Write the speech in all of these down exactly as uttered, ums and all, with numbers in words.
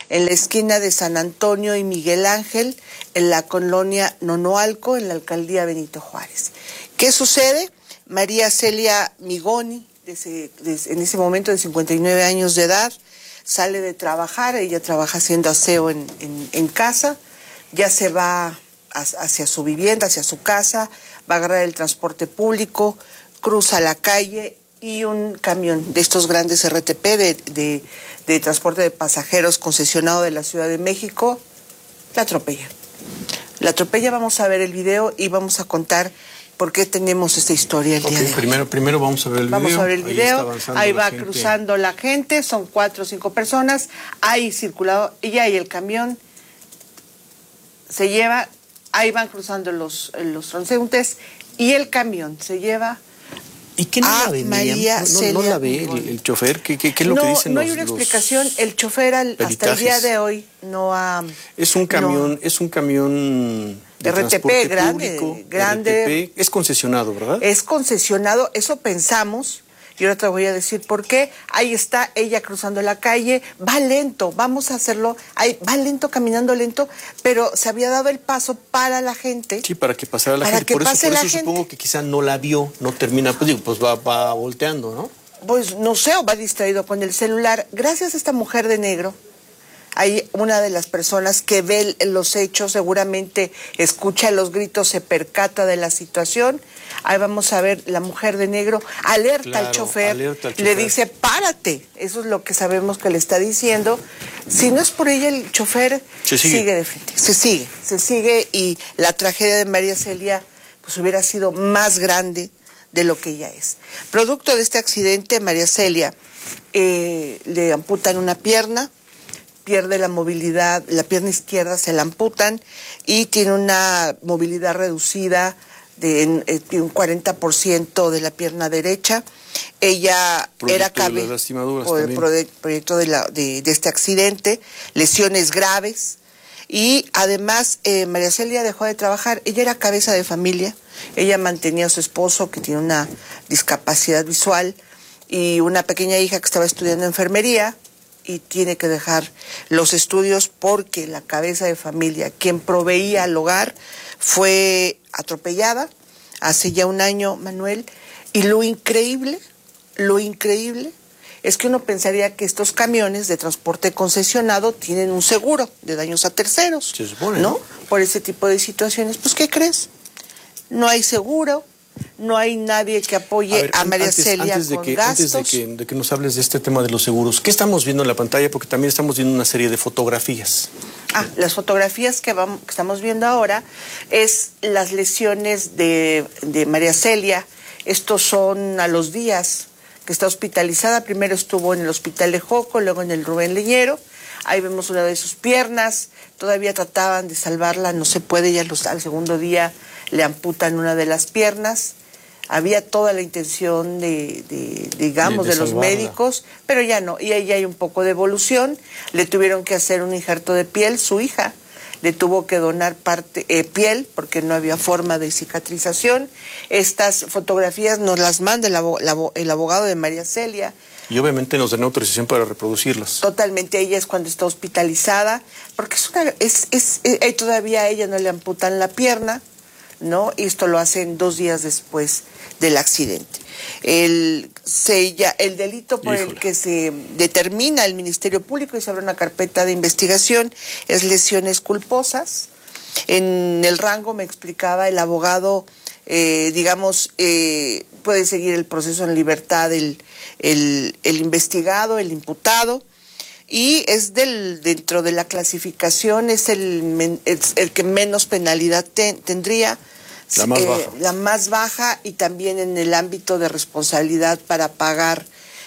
en la esquina de San Antonio y Miguel Ángel, en la colonia Nonoalco, en la alcaldía Benito Juárez. ¿Qué sucede? María Celia Migoni, de ese, de, en ese momento de cincuenta y nueve años de edad, sale de trabajar, ella trabaja haciendo aseo en, en, en casa, ya se va hacia su vivienda, hacia su casa, va a agarrar el transporte público, cruza la calle y un camión de estos grandes R T P de, de, de transporte de pasajeros concesionado de la Ciudad de México, la atropella. La atropella, vamos a ver el video y vamos a contar por qué tenemos esta historia el okay, día de hoy. Primero, primero vamos a ver el video. Vamos a ver el video, ahí, ahí va gente. cruzando la gente, son cuatro o cinco personas, hay circulado, y ahí el camión se lleva, ahí van cruzando los, los transeúntes, y el camión se lleva... ¿Y qué no a la ve, María no, no, no la ve el, el chofer? ¿Qué, qué, qué es lo no, que dicen no los, hay una los explicación, el chofer al, hasta el día de hoy no ha... Es un camión, no, es un camión de R T P transporte grande, público, grande. R T P, es concesionado, ¿verdad? Es concesionado, eso pensamos, y ahora te voy a decir por qué. Ahí está ella cruzando la calle, va lento, vamos a hacerlo, ahí, va lento, caminando lento, pero se había dado el paso para la gente. Sí, para que pasara la para gente, que por eso, pase por la eso gente. Supongo que quizá no la vio, no termina, pues digo, pues va, va volteando, ¿no? Pues no sé, o va distraído con el celular. Gracias a esta mujer de negro, hay una de las personas que ve los hechos, seguramente escucha los gritos, se percata de la situación. Ahí vamos a ver, la mujer de negro alerta, claro, al, chofer, alerta al chofer, le dice, párate. Eso es lo que sabemos que le está diciendo. Si no es por ella, el chofer se sigue. sigue de frente. Se sigue, se sigue, y la tragedia de María Celia pues hubiera sido más grande de lo que ella es. Producto de este accidente, María Celia eh, le amputan una pierna, pierde la movilidad, la pierna izquierda se la amputan y tiene una movilidad reducida de, de un cuarenta por ciento de la pierna derecha. Ella producto era cabeza por el proyecto de, la, de, de este accidente, lesiones graves, y además eh, María Celia dejó de trabajar. Ella era cabeza de familia, ella mantenía a su esposo que tiene una discapacidad visual y una pequeña hija que estaba estudiando enfermería, y tiene que dejar los estudios porque la cabeza de familia, quien proveía al hogar, fue atropellada hace ya un año, Manuel, y lo increíble, lo increíble es que uno pensaría que estos camiones de transporte concesionado tienen un seguro de daños a terceros, se supone, ¿no? Por ese tipo de situaciones. Pues, ¿qué crees? No hay seguro. No hay nadie que apoye a, ver, a María antes, Celia antes de con que, gastos. Antes de que, de que nos hables de este tema de los seguros, ¿qué estamos viendo en la pantalla? Porque también estamos viendo una serie de fotografías. Ah, las fotografías que, vamos, que estamos viendo ahora es las lesiones de, de María Celia. Estos son a los días que está hospitalizada. Primero estuvo en el hospital de Joco, luego en el Rubén Leñero. Ahí vemos una de sus piernas. Todavía trataban de salvarla, no se puede. Ya los, al segundo día le amputan una de las piernas. Había toda la intención de, de digamos, de, de, de los médicos, pero ya no. Y ahí ya hay un poco de evolución. Le tuvieron que hacer un injerto de piel. Su hija le tuvo que donar parte eh, piel porque no había forma de cicatrización. Estas fotografías nos las manda el, abo el abogado de María Celia. Y obviamente nos dan autorización para reproducirlas. Totalmente, ella es cuando está hospitalizada, porque es una, es, es, es, todavía a ella no le amputan la pierna, ¿no? Y esto lo hacen dos días después del accidente. El, se, ya, el delito por Híjole. el que se determina el Ministerio Público y se abre una carpeta de investigación es lesiones culposas. En el rango, me explicaba el abogado, eh, digamos, eh, puede seguir el proceso en libertad el, el, el investigado, el imputado, y es del dentro de la clasificación, es el, el, el que menos penalidad te, tendría. La más, baja. Eh, la más baja, y también en el ámbito de responsabilidad para pagar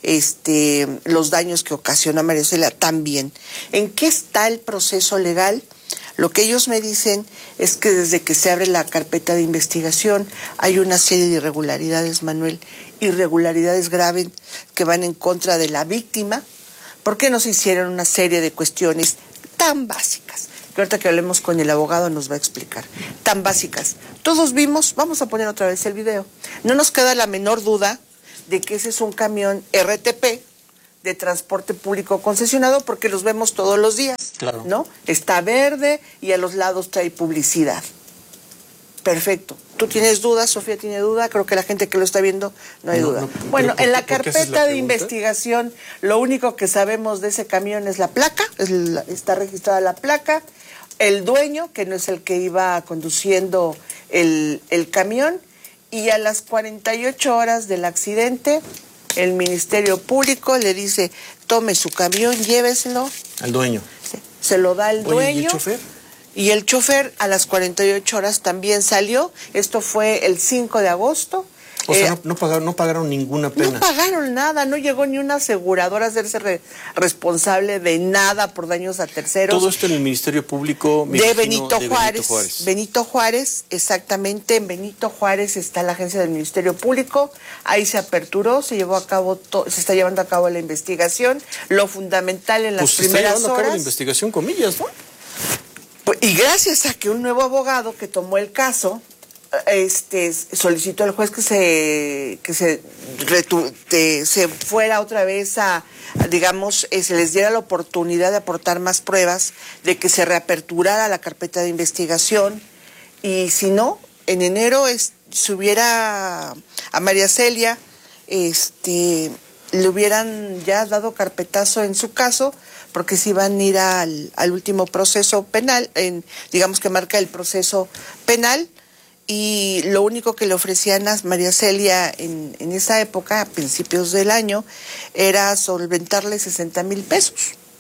este, los daños que ocasiona María Celia también. ¿En qué está el proceso legal? Lo que ellos me dicen es que desde que se abre la carpeta de investigación hay una serie de irregularidades, Manuel, irregularidades graves que van en contra de la víctima. ¿Por qué no se hicieron una serie de cuestiones tan básicas? Que ahorita que hablemos con el abogado nos va a explicar. Tan básicas. Todos vimos, vamos a poner otra vez el video. No nos queda la menor duda de que ese es un camión R T P de transporte público concesionado porque los vemos todos los días. Claro. ¿no? Está verde y a los lados trae publicidad. Perfecto. ¿Tú tienes dudas? ¿Sofía tiene duda? Creo que la gente que lo está viendo no hay no, duda. No, bueno, en la carpeta la de investigación, lo único que sabemos de ese camión es la placa, es la, está registrada la placa, el dueño, que no es el que iba conduciendo el, el camión, y a las cuarenta y ocho horas del accidente, el Ministerio Público le dice, tome su camión, lléveselo. Al dueño. Se, se lo da al Oye, dueño. ¿y el chofer? Y el chofer a las cuarenta y ocho horas también salió. Esto fue el cinco de agosto. O sea, eh, no, no, pagaron, no pagaron ninguna pena. No pagaron nada, no llegó ni una aseguradora a hacerse re responsable de nada por daños a terceros. Todo esto en el Ministerio Público de Benito, de Juárez, Benito Juárez. Benito Juárez, exactamente. En Benito Juárez está la agencia del Ministerio Público. Ahí se aperturó, se llevó a cabo, se está llevando a cabo la investigación. Lo fundamental en las pues primeras se está llevando horas. a cabo la investigación, comillas, ¿no? Y gracias a que un nuevo abogado que tomó el caso, este, solicitó al juez que se que se, retu, te, se fuera otra vez a, a digamos, eh, se les diera la oportunidad de aportar más pruebas, de que se reaperturara la carpeta de investigación, y si no, en enero es, se hubiera a María Celia, este, le hubieran ya dado carpetazo en su caso, porque se iban a ir al, al último proceso penal, en, digamos que marca el proceso penal, y lo único que le ofrecían a María Celia en, en esa época, a principios del año, era solventarle sesenta mil pesos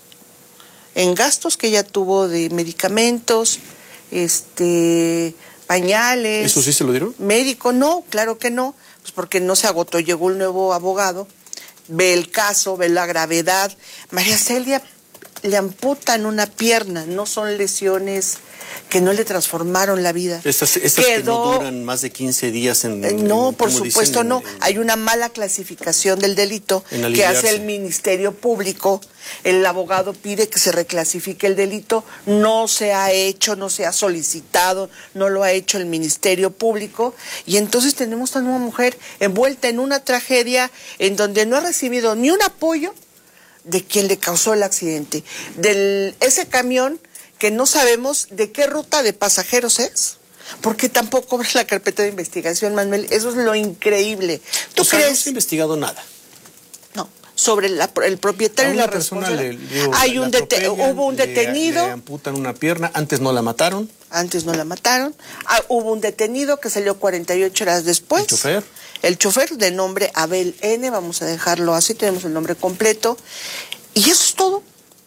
en gastos que ella tuvo de medicamentos, este, pañales. ¿Eso sí se lo dieron? Médico, no, claro que no, pues porque no se agotó, llegó un nuevo abogado, ve el caso, ve la gravedad. María Celia le amputan una pierna, no son lesiones que no le transformaron la vida. Estas, estas Quedó, que no duran más de quince días en... en no, en, por supuesto dicen, no. En, Hay una mala clasificación del delito que hace el Ministerio Público. El abogado pide que se reclasifique el delito. No se ha hecho, no se ha solicitado, no lo ha hecho el Ministerio Público. Y entonces tenemos a una mujer envuelta en una tragedia en donde no ha recibido ni un apoyo de quien le causó el accidente. Del ese camión que no sabemos de qué ruta de pasajeros es, porque tampoco abre la carpeta de investigación, Manuel. Eso es lo increíble. ¿Tú o sea, crees? No se ha investigado nada. No, sobre la, el propietario y la responsabilidad. Hay un dete hubo un detenido. Le, le amputan una pierna, antes no la mataron. Antes no la mataron. Ah, hubo un detenido que salió cuarenta y ocho horas después. ¿El chofer? El chofer, de nombre Abel N., vamos a dejarlo así, tenemos el nombre completo. Y eso es todo.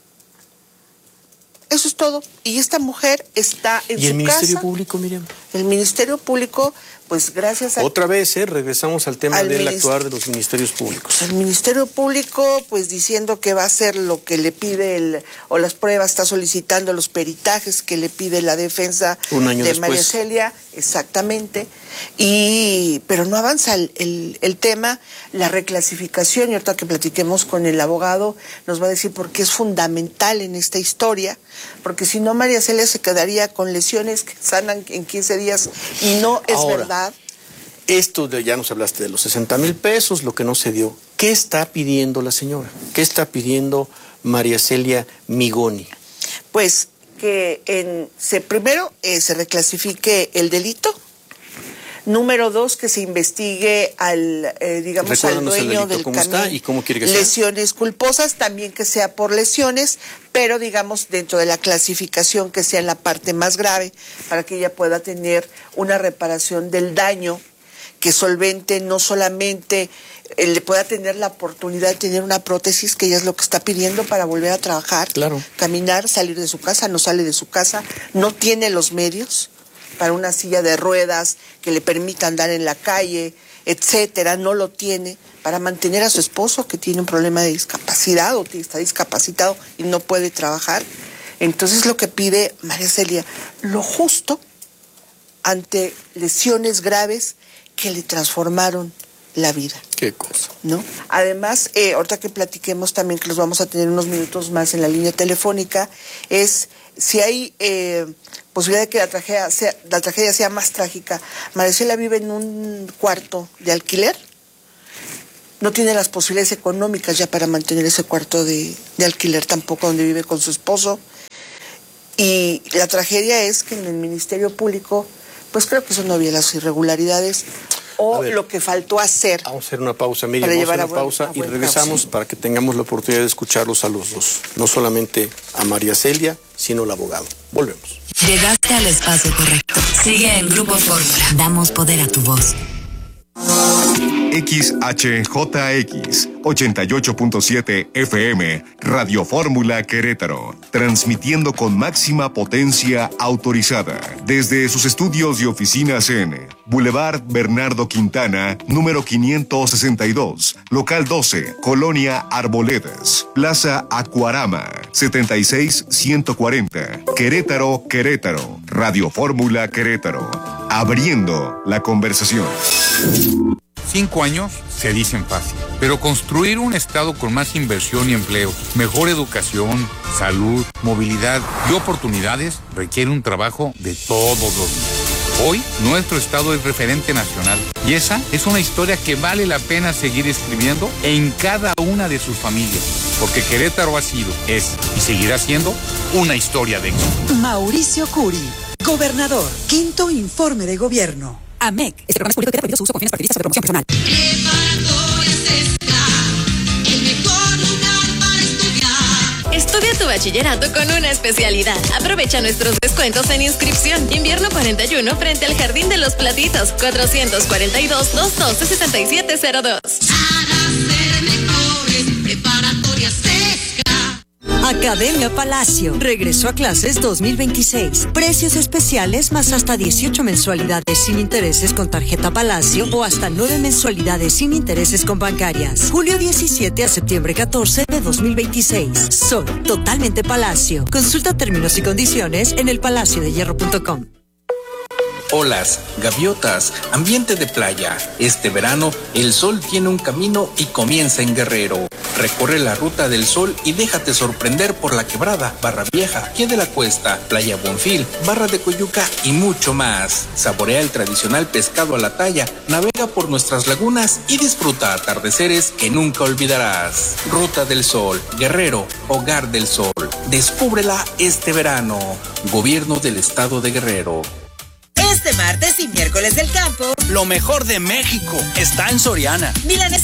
Eso es todo. Y esta mujer está en su casa. ¿Y el Ministerio Público, Miriam? El Ministerio Público, pues gracias a... Otra vez, ¿eh? Regresamos al tema al del minist... actuar de los ministerios públicos. Pues el Ministerio Público, pues diciendo que va a hacer lo que le pide, el, o las pruebas, está solicitando los peritajes que le pide la defensa Un año de después. María Celia, exactamente, y pero no avanza el, el, el tema, la reclasificación, y ahorita que platiquemos con el abogado, nos va a decir por qué es fundamental en esta historia, porque si no María Celia se quedaría con lesiones que sanan en quince días, y no es Ahora, verdad. Esto de, ya nos hablaste de los sesenta mil pesos, lo que no se dio. ¿Qué está pidiendo la señora? ¿Qué está pidiendo María Celia Migoni? Pues que en, se, primero eh, se reclasifique el delito. Número dos, que se investigue al, eh, digamos, al dueño del cómo camión. Está y cómo quiere que sea. Lesiones culposas, también que sea por lesiones, pero digamos dentro de la clasificación que sea en la parte más grave, para que ella pueda tener una reparación del daño que solvente, no solamente eh, le pueda tener la oportunidad de tener una prótesis, que ella es lo que está pidiendo para volver a trabajar, claro. Caminar, salir de su casa, no sale de su casa, no tiene los medios para una silla de ruedas que le permita andar en la calle, etcétera, no lo tiene para mantener a su esposo que tiene un problema de discapacidad o está discapacitado y no puede trabajar. Entonces lo que pide María Celia, lo justo ante lesiones graves que le transformaron la vida. Qué cosa. ¿No? Además, eh, ahorita que platiquemos también, que los vamos a tener unos minutos más en la línea telefónica, es si hay eh, posibilidad de que la tragedia sea, la tragedia sea más trágica. María Celia vive en un cuarto de alquiler, no tiene las posibilidades económicas ya para mantener ese cuarto de, de alquiler tampoco, donde vive con su esposo. Y la tragedia es que en el Ministerio Público, pues creo que eso no había las irregularidades o ver, lo que faltó hacer. Vamos a hacer una pausa, Miriam, vamos a hacer una pausa y regresamos para que tengamos la oportunidad de escucharlos a los dos. No solamente a María Celia, sino al abogado. Volvemos. Llegaste al espacio correcto. Sigue en Grupo Fórmula. Damos poder a tu voz. X H J X ochenta y ocho punto siete F M, Radio Fórmula Querétaro, transmitiendo con máxima potencia autorizada desde sus estudios y oficinas en Boulevard Bernardo Quintana, número quinientos sesenta y dos, local doce, Colonia Arboledas, Plaza Acuarama, setenta y seis ciento cuarenta, Querétaro, Querétaro, Radio Fórmula Querétaro, abriendo la conversación. Cinco años se dicen fácil, pero construir un estado con más inversión y empleo, mejor educación, salud, movilidad y oportunidades requiere un trabajo de todos los días. Hoy, nuestro estado es referente nacional y esa es una historia que vale la pena seguir escribiendo en cada una de sus familias, porque Querétaro ha sido, es y seguirá siendo una historia de éxito. Mauricio Curi, gobernador, quinto informe de gobierno. A M E C. Este programa es público y prohibido su uso con fines partidistas o de promoción personal. El mejor lugar para estudiar. Estudia tu bachillerato con una especialidad. Aprovecha nuestros descuentos en inscripción. Invierno cuarenta y uno frente al Jardín de los Platitos. cuatrocientos cuarenta y dos, doscientos doce, sesenta y siete cero dos. Para ser mejores, preparatoria Sesca. Academia Palacio. Regresó a clases dos mil veintiséis. Precios especiales más hasta dieciocho mensualidades sin intereses con tarjeta Palacio o hasta nueve mensualidades sin intereses con bancarias. Julio diecisiete a septiembre catorce de dos mil veintiséis. Sol totalmente Palacio. Consulta términos y condiciones en el palacio de hierro punto com. Olas, gaviotas, ambiente de playa. Este verano, el sol tiene un camino y comienza en Guerrero. Recorre la ruta del sol y déjate sorprender por La Quebrada, Barra Vieja, Pie de la Cuesta, Playa Bonfil, Barra de Coyuca y mucho más. Saborea el tradicional pescado a la talla, navega por nuestras lagunas y disfruta atardeceres que nunca olvidarás. Ruta del Sol, Guerrero, Hogar del Sol. Descúbrela este verano. Gobierno del Estado de Guerrero. Este martes y miércoles del campo, lo mejor de México está en Soriana. Milanesa